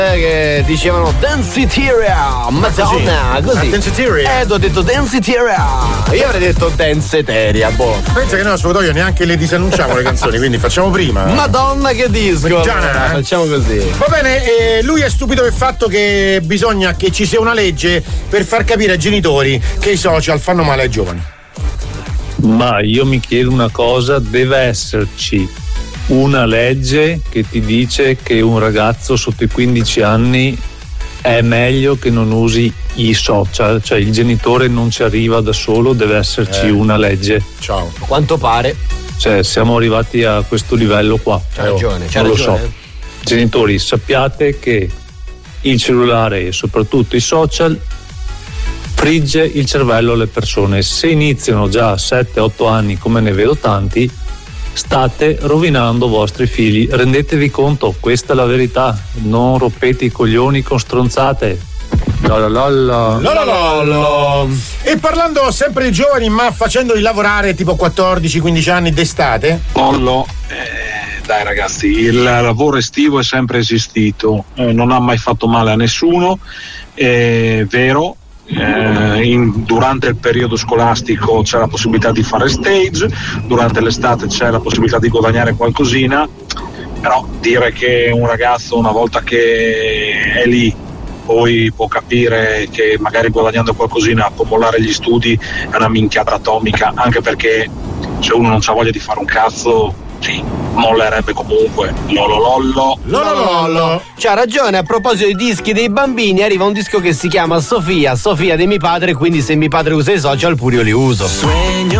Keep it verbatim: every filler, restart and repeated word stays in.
che dicevano Danceteria, Madonna, così. Danceteria? Eh, ho detto Danceteria. Io avrei detto Danceteria, boh. Pensa che noi a Sfotoio neanche le disannunciamo le canzoni, quindi facciamo prima. Madonna che disco. Già, eh? Facciamo così. Va bene, eh, lui è stupito del fatto che bisogna che ci sia una legge per far capire ai genitori che i social fanno male ai giovani. Ma io mi chiedo una cosa, deve esserci una legge che ti dice che un ragazzo sotto i quindici anni è meglio che non usi i social, cioè il genitore non ci arriva da solo, deve esserci eh. una legge. Ciao. A quanto pare. Cioè siamo arrivati a questo livello qua. C'ha ragione, c'ha non ragione. lo so. Genitori, sappiate che il cellulare e soprattutto i social frigge il cervello alle persone. Se iniziano già a sette otto anni, come ne vedo tanti, state rovinando i vostri figli. Rendetevi conto, questa è la verità. Non rompete i coglioni con stronzate. Lololollo. Lololollo. E parlando sempre di giovani, ma facendoli lavorare tipo quattordici quindici anni d'estate. Lollo, eh, dai ragazzi, il lavoro estivo è sempre esistito, eh, non ha mai fatto male a nessuno, è vero. Eh, in, durante il periodo scolastico c'è la possibilità di fare stage, durante l'estate c'è la possibilità di guadagnare qualcosina, però dire che un ragazzo una volta che è lì poi può capire che magari guadagnando qualcosina può mollare gli studi è una minchiata atomica, anche perché se uno non ha voglia di fare un cazzo, sì, mollerebbe comunque. Lololollo. Lololollo. C'ha ragione, a proposito dei dischi dei bambini, arriva un disco che si chiama Sofia, Sofia di mio padre, quindi se mio padre usa i social pure io li uso.